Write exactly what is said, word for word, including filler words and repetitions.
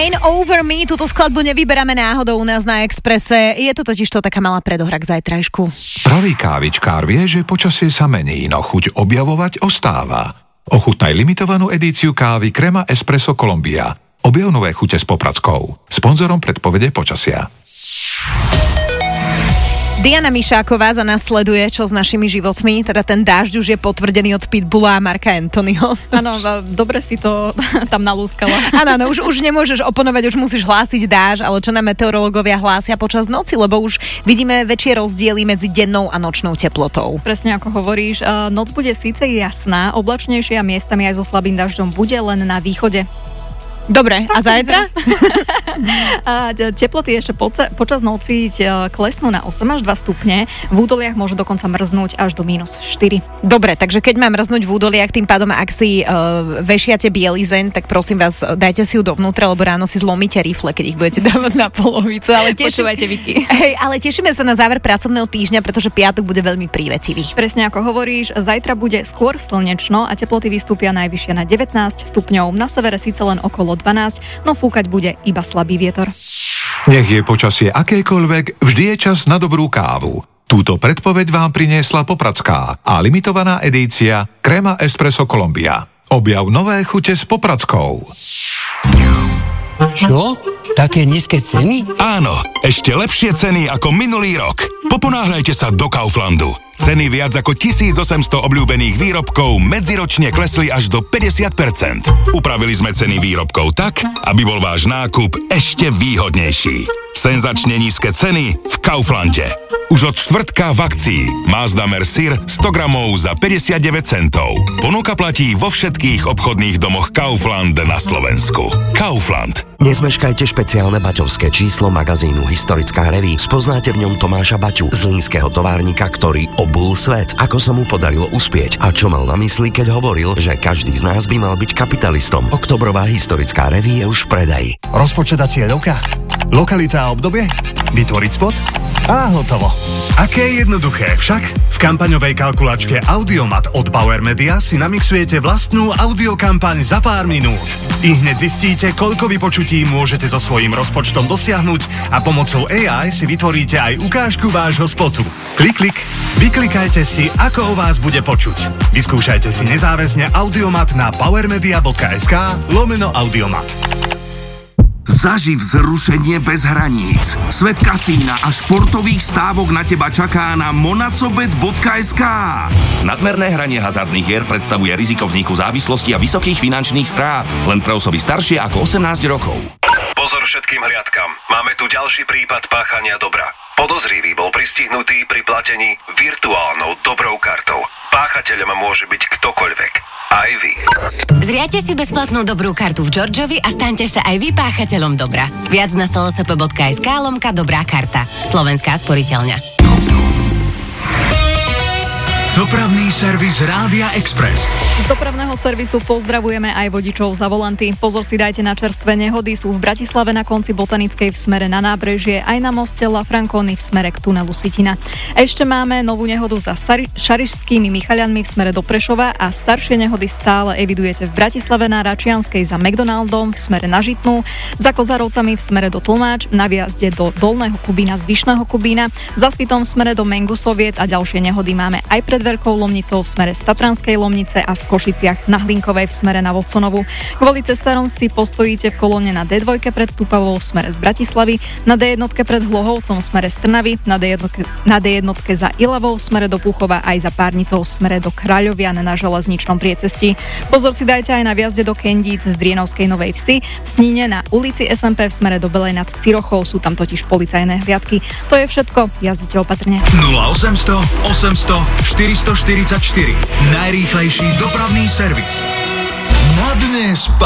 Rain Over Me, túto skladbu nevyberáme náhodou u nás na Expresse. Je to totiž to taká malá predohra k zajtrajšku. Pravý kávičkár vie, že počasie sa mení, no chuť objavovať ostáva. Ochutnaj limitovanú edíciu kávy Crema Espresso Colombia. Objav nové chute s Popradskou. Sponzorom predpovede počasia. Diana Mišáková za nás sleduje, čo s našimi životmi. Teda ten dážď už je potvrdený od Pitbulla a Marka Anthonyho. Áno, dobre si to tam nalúskala. Áno, no už, už nemôžeš oponovať, už musíš hlásiť dážď, ale čo nám meteorológovia hlásia počas noci, lebo už vidíme väčšie rozdiely medzi dennou a nočnou teplotou. Presne ako hovoríš, noc bude síce jasná, oblačnejšia, miestami aj so slabým dažďom bude len na východe. Dobre, a zajtra? A teploty ešte poca- počas noci klesnú na osem až dva stupne. V údoliach môže dokonca mrznúť až do mínus štyri. Dobre, takže keď mám mrznúť v údoliach, tým pádom ak si uh, vešiate bielizeň, tak prosím vás, dajte si ju dovnútra, lebo ráno si zlomíte rifle, keď ich budete dávať na polovicu. Ale teším... Počúvajte, Viki. Hej, ale tešíme sa na záver pracovného týždňa, pretože piatok bude veľmi prívetivý. Presne ako hovoríš, zajtra bude skôr slnečno a teploty vystúpia najvyššie na devätnásť stupňov. Na severe síce len okolo dvanásť, no fúkať bude iba slabý vietor. Nech je počasie akékoľvek, vždy je čas na dobrú kávu. Túto predpoveď vám priniesla Popradská a limitovaná edícia Crema Espresso Colombia. Objav nové chute s Popradskou. Čo? Také nízke ceny? Áno, ešte lepšie ceny ako minulý rok. Poponáhľajte sa do Kauflandu. Ceny viac ako tisícosemsto obľúbených výrobkov medziročne klesli až do päťdesiat percent. Upravili sme ceny výrobkov tak, aby bol váš nákup ešte výhodnejší. Senzačne nízke ceny v Kauflande. Už od štvrtka v akcii Mazda Mercier sto gramov za päťdesiatdeväť centov. Ponuka platí vo všetkých obchodných domoch Kaufland na Slovensku. Kaufland. Nezmeškajte špeciálne baťovské číslo magazínu Historická reví. Spoznáte v ňom Tomáša Baťu, zlínského továrnika, ktorý obul svet. Ako sa mu podarilo uspieť a čo mal na mysli, keď hovoril, že každý z nás by mal byť kapitalistom. Oktobrová Historická reví je už v predaji. Rozpočet a cieľovka? Lokalita a obdobie? Vytvoriť spot? A hotovo. Aké jednoduché však? V kampaňovej kalkulačke Audiomat od Bauer Media si namixujete vlastnú audiokampaň za pár minút. I hneď zistíte, koľko vypočutí môžete so svojím rozpočtom dosiahnuť a pomocou á í si vytvoríte aj ukážku vášho spotu. Klik, klik, vyklikajte si, ako o vás bude počuť. Vyskúšajte si nezáväzne Audiomat na powermedia.sk lomeno Audiomat. Zaživ vzrušenie bez hraníc. Svet kasína a športových stávok na teba čaká na monacobet bodka es ká. Nadmerné hranie hazardných hier predstavuje riziko vzniku závislosti a vysokých finančných strát. Len pre osoby staršie ako osemnásť rokov. Pozor všetkým hliadkam. Máme tu ďalší prípad páchania dobra. Podozrivý bol pristihnutý pri platení virtuálnou dobrou kartou. Páchateľom môže byť ktokoľvek. Aj vy. Zriate si bezplatnú dobrú kartu v Georgeovi a staňte sa aj vy páchateľom dobra. Viac na es el es pé bodka es ká lomka dobrá karta. Slovenská sporiteľňa. Dopravný servis Rádia Express. Z dopravného servisu pozdravujeme aj vodičov za volanty. Pozor si dajte na čerstvé nehody. Sú v Bratislave na konci Botanickej v smere na Nábrežie, aj na moste La Franconi v smere k tunelu Sitina. Ešte máme novú nehodu za Sari- Šarišskými Michaľanmi v smere do Prešova a staršie nehody stále evidujete v Bratislave na Račianskej za McDonaldom v smere na Žitnú, za Kozárovcami v smere do Tlmáč, na viazde do Dolného Kubína z Vyšného Kubína, za Svitom v smere do Mengusoviec a ďalšie nehody máme aj pred Veľkou Lomnicou v smere z Tatranskej Lomnice a v Košiciach na Hlinkovej v smere na Voconovu. Kvôli cestárom si postojíte v kolóne na dé dva pred Stupavou v smere z Bratislavy, na dé jedna pred Hlohovcom v smere z Trnavy, na dé jedna, na dé jedna za Ilavou v smere do Púchova aj za Párnicou v smere do Kráľovian na železničnom priecestí. Pozor si dajte aj na viazde do Kendíc z Drienovskej Novej Vsi, v Sníne na ulici es em pé v smere do Belej nad Cirochou, sú tam totiž policajné hliadky. To je všetko, jazdite opatrne. nula osemsto osemsto štyristoštyridsaťštyri. Najrýchlejší dopravný servis. Na dnes